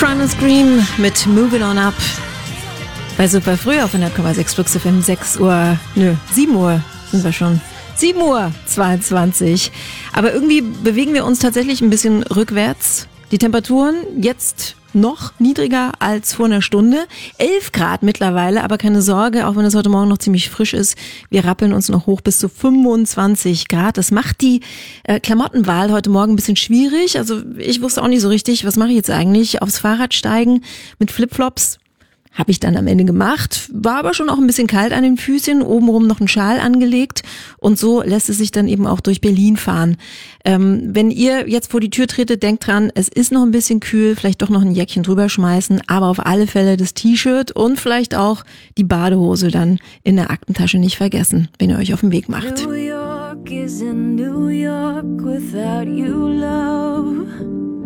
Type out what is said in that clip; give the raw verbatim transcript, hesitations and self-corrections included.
Primal Scream mit Moving On Up. Bei Super Früh auf hundert Komma sechs Flux F M, sechs Uhr, nö, sieben Uhr sind wir schon. sieben Uhr zweiundzwanzig. Aber irgendwie bewegen wir uns tatsächlich ein bisschen rückwärts. Die Temperaturen jetzt noch niedriger als vor einer Stunde. elf Grad mittlerweile, aber keine Sorge, auch wenn es heute Morgen noch ziemlich frisch ist. Wir rappeln uns noch hoch bis zu fünfundzwanzig Grad. Das macht die äh, Klamottenwahl heute Morgen ein bisschen schwierig. Also ich wusste auch nicht so richtig, was mache ich jetzt eigentlich? Aufs Fahrrad steigen mit Flipflops? Habe ich dann am Ende gemacht, war aber schon auch ein bisschen kalt an den Füßchen, obenrum noch einen Schal angelegt und so lässt es sich dann eben auch durch Berlin fahren. Ähm, wenn ihr jetzt vor die Tür tretet, denkt dran, es ist noch ein bisschen kühl, vielleicht doch noch ein Jäckchen drüber schmeißen, aber auf alle Fälle das T-Shirt und vielleicht auch die Badehose dann in der Aktentasche nicht vergessen, wenn ihr euch auf den Weg macht. New York is in New York without you, love.